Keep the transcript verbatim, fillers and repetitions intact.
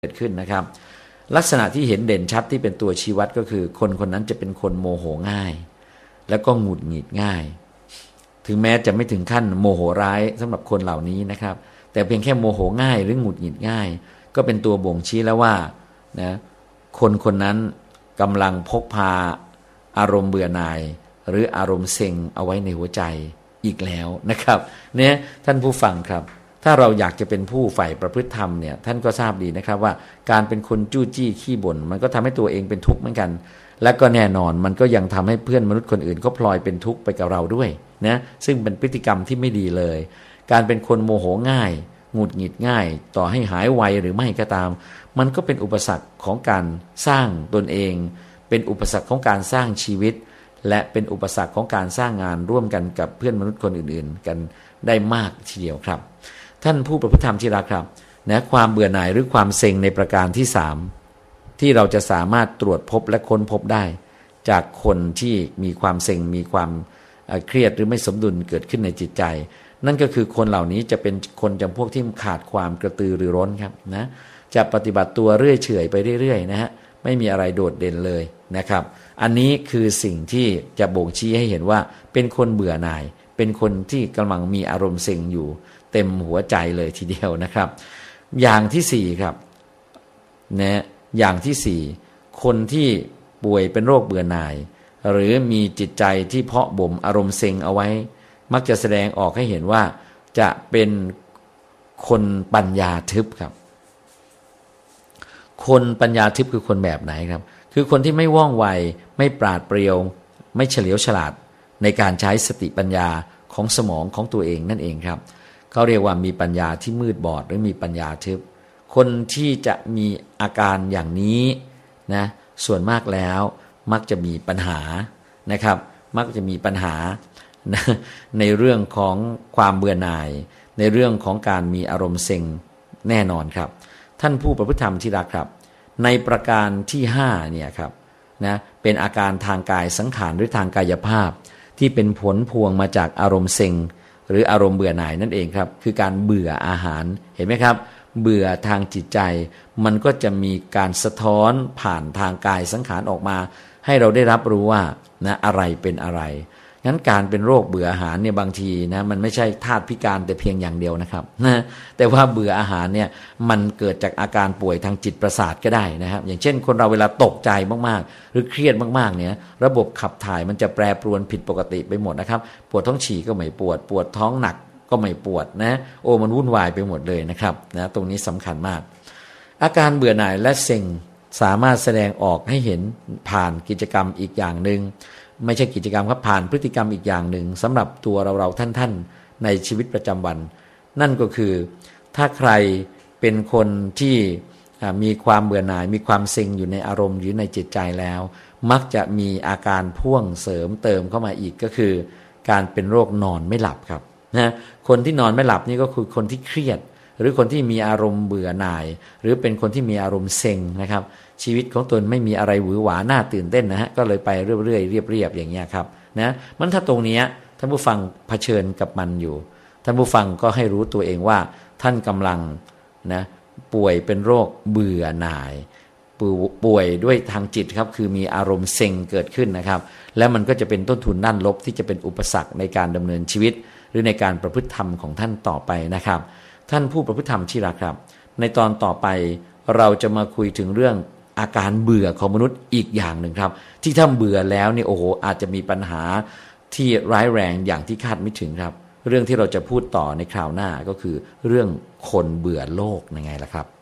เกิดขึ้นนะครับลักษณะที่เห็นเด่นชัดที่เป็นตัวชี้วัดก็คือคนคนนั้นจะเป็นคนโมโหง่ายแล้วก็หงุดหงิดง่ายถึงแม้จะไม่ถึงขั้นโมโหร้ายสำหรับคนเหล่านี้นะครับแต่เพียงแค่โมโหง่ายหรือหงุดหงิดง่ายก็เป็นตัวบ่งชี้แล้วว่านะคนคนนั้นกำลังพกพาอารมณ์เบื่อหน่ายหรืออารมณ์เซ็งเอาไว้ในหัวใจอีกแล้วนะครับเนี่ยท่านผู้ฟังครับถ้าเราอยากจะเป็นผู้ใฝ่ประพฤติธรรมเนี่ยท่านก็ทราบดีนะครับว่าการเป็นคนจู้จี้ขี้บ่นมันก็ทำให้ตัวเองเป็นทุกข์เหมือนกันและก็แน่นอนมันก็ยังทำให้เพื่อนมนุษย์คนอื่นก็พลอยเป็นทุกข์ไปกับเราด้วยนะซึ่งเป็นพฤติกรรมที่ไม่ดีเลยการเป็นคนโมโหง่ายหงุดหงิดง่ายต่อให้หายไวหรือไม่ก็ตามมันก็เป็นอุปสรรคของการสร้างตนเองเป็นอุปสรรคของการสร้างชีวิตและเป็นอุปสรรคของการสร้างงานร่วมกันกับเพื่อนมนุษย์คนอื่นๆกันได้มากทีเดียวครับท่านผู้ประพฤติธรรมที่รักครับนะความเบื่อหน่ายหรือความเซ็งในประการที่สามที่เราจะสามารถตรวจพบและค้นพบได้จากคนที่มีความเซ็งมีความเครียดหรือไม่สมดุลเกิดขึ้นในจิตใจนั่นก็คือคนเหล่านี้จะเป็นคนจำพวกที่ขาดความกระตือรือร้นครับนะจะปฏิบัติตัวเรื่อยเฉยไปเรื่อยๆนะฮะไม่มีอะไรโดดเด่นเลยนะครับอันนี้คือสิ่งที่จะบ่งชี้ให้เห็นว่าเป็นคนเบื่อหน่ายเป็นคนที่กำลังมีอารมณ์เซ็งอยู่เต็มหัวใจเลยทีเดียวนะครับอย่างที่สี่ครับนะอย่างที่สี่คนที่ป่วยเป็นโรคเบื่อหน่ายหรือมีจิตใจที่เพาะบ่มอารมณ์เซ็งเอาไว้มักจะแสดงออกให้เห็นว่าจะเป็นคนปัญญาทึบครับคนปัญญาทึบคือคนแบบไหนครับคือคนที่ไม่ว่องไวไม่ปราดเปรียวไม่เฉลียวฉลาดในการใช้สติปัญญาของสมองของตัวเองนั่นเองครับเขาเรียกว่ามีปัญญาที่มืดบอดหรือมีปัญญาทึบคนที่จะมีอาการอย่างนี้นะส่วนมากแล้วมักจะมีปัญหานะครับมักจะมีปัญหานะในเรื่องของความเบื่อหน่ายในเรื่องของการมีอารมณ์เซ็งแน่นอนครับท่านผู้ประพฤติธรรมที่รักครับในประการที่ห้าเนี่ยครับนะเป็นอาการทางกายสังขารหรือทางกายภาพที่เป็นผลพวงมาจากอารมณ์เซ็งหรืออารมณ์เบื่อหน่ายนั่นเองครับคือการเบื่ออาหารเห็นไหมครับเบื่อทางจิตใจมันก็จะมีการสะท้อนผ่านทางกายสังขารออกมาให้เราได้รับรู้ว่านะอะไรเป็นอะไรงั้นการเป็นโรคเบื่ออาหารเนี่ยบางทีนะมันไม่ใช่ธาตุพิการแต่เพียงอย่างเดียวนะครับนะแต่ว่าเบื่ออาหารเนี่ยมันเกิดจากอาการป่วยทางจิตประสาทก็ได้นะครับอย่างเช่นคนเราเวลาตกใจมากๆหรือเครียดมากๆเนี่ยระบบขับถ่ายมันจะแปรปรวนผิดปกติไปหมดนะครับปวดท้องฉี่ก็ไม่ปวดปวดท้องหนักก็ไม่ปวดนะโอ้มันวุ่นวายไปหมดเลยนะครับนะตรงนี้สำคัญมากอาการเบื่อหน่ายและเซ็งสามารถแสดงออกให้เห็นผ่านกิจกรรมอีกอย่างนึงไม่ใช่กิจกรรมครับผ่านพฤติกรรมอีกอย่างหนึ่งสำหรับตัวเราเราท่านๆในชีวิตประจำวันนั่นก็คือถ้าใครเป็นคนที่มีความเบื่อหน่ายมีความเซ็งอยู่ในอารมณ์หรือในจิตใจแล้วมักจะมีอาการพ่วงเสริมเติมเข้ามาอีกก็คือการเป็นโรคนอนไม่หลับครับนะคนที่นอนไม่หลับนี่ก็คือคนที่เครียดหรือคนที่มีอารมณ์เบื่อหน่ายหรือเป็นคนที่มีอารมณ์เซ็งนะครับชีวิตของตนไม่มีอะไรหวือหวาน่าตื่นเต้นนะฮะก็เลยไปเรื่อยๆเรียบๆอย่างเงี้ยครับนะมันถ้าตรงนี้ท่านผู้ฟังเผชิญกับมันอยู่ท่านผู้ฟังก็ให้รู้ตัวเองว่าท่านกำลังนะป่วยเป็นโรคเบื่อหน่ายป่วยด้วยทางจิตครับคือมีอารมณ์เซ็งเกิดขึ้นนะครับแล้วมันก็จะเป็นต้นทุนด้านลบที่จะเป็นอุปสรรคในการดำเนินชีวิตหรือในการประพฤติธรรมของท่านต่อไปนะครับท่านผู้ประพฤติธรรมที่รักครับในตอนต่อไปเราจะมาคุยถึงเรื่องอาการเบื่อของมนุษย์อีกอย่างหนึ่งครับที่ถ้าเบื่อแล้วเนี่ยโอ้โหอาจจะมีปัญหาที่ร้ายแรงอย่างที่คาดไม่ถึงครับเรื่องที่เราจะพูดต่อในคราวหน้าก็คือเรื่องคนเบื่อโลกยังไงล่ะครับ